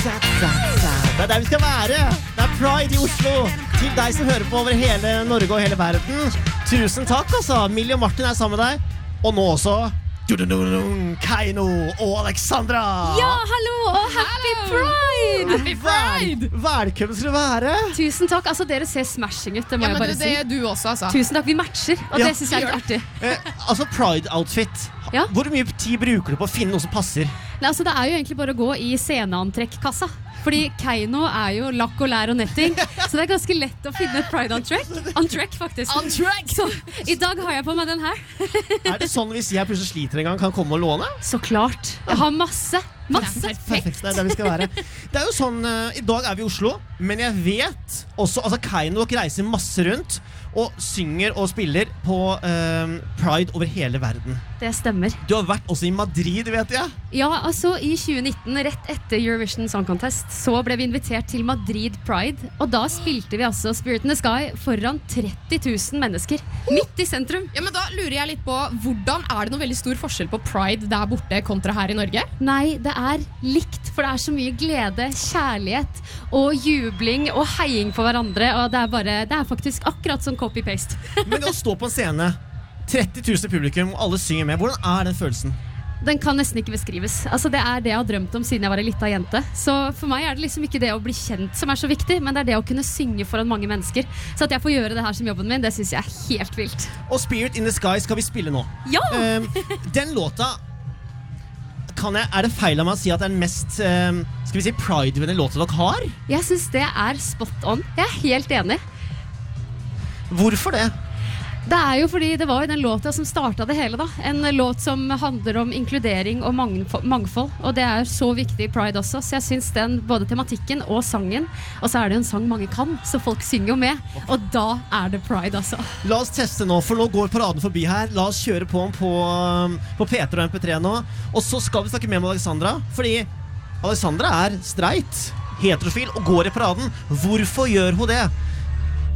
Det der vi skal være. Det Pride I Oslo. Til deg som hører på over hele Norge og hele verden. Tusen takk, altså. Millie og Martin sammen med deg. Og nå også Kaino og Alexandra. Ja, hallo og happy Pride! Happy Pride! Velkommen skal du være. Tusen takk, altså dere ser smashing ut, det må jeg bare si. Det du også, altså. Tusen takk, vi matcher, og det synes jeg artig. Altså Pride-outfit. Ja. Hvor mye tid bruker du på å finne noe som passer? Nei, altså det jo egentlig bare å gå I sceneantrekk-kassa. Fordi Kaino jo lakk og lær og netting, så det ganske lett å finne et Pride-antrekk. Antrekk, faktisk. Antrekk! Så I dag har jeg på meg den her. Det sånn hvis jeg plutselig sliter en gang, kan komme og låne? Så klart. Jeg har masse. Perfekt, det det vi skal være. Det jo sånn, I dag vi I Oslo, men jeg vet også, altså Kaino reiser masse rundt og synger og spiller på Pride over hele verden. Det stemmer. Du har vært også I Madrid, vet jeg. Ja, altså I 2019, rett etter Eurovision Song Contest, så ble vi invitert til Madrid Pride, og da spilte vi altså Spirit in the Sky foran 30 000 mennesker, midt I sentrum. Ja, men da lurer jeg litt på, hvordan det noe veldig stor forskjell på Pride der borte kontra her I Norge? Nei, det likt, for det så mye glede, kjærlighet og jubling og heiing på hverandre, og det faktisk akkurat som copy-paste. Men det å stå på en scene, 30 000 publikum, og alle synger med, hvordan den følelsen? Den kan nesten ikke beskrives. Altså, det det jeg har drømt om siden jeg var en liten jente. Så for meg det liksom ikke det å bli kjent som så viktig, men det det å kunne synge foran mange mennesker. Så at jeg får gjøre det her som jobben min, det synes jeg helt vilt. Og Spirit in the Sky skal vi spille nå. Ja! Den låta, det feil av meg å si at det den mest, skal vi si, Pride-vennlige låta dere har? Jeg synes det spot on. Jeg helt enig. Hvorfor det? Det jo fordi det var jo den låta som startet det hele da. En låt som handler om inkludering og mangfold, og det så viktig I Pride også, så jeg synes den, både tematikken og sangen, og så det jo en sang mange kan, så folk synger jo med, og da det Pride altså. La oss teste nå, for nå går paraden forbi her. La oss kjøre på P3 og MP3 nå, og så skal vi snakke med Alexandra, fordi Alexandra streit, heterofil og går I paraden. Hvorfor gjør hun det?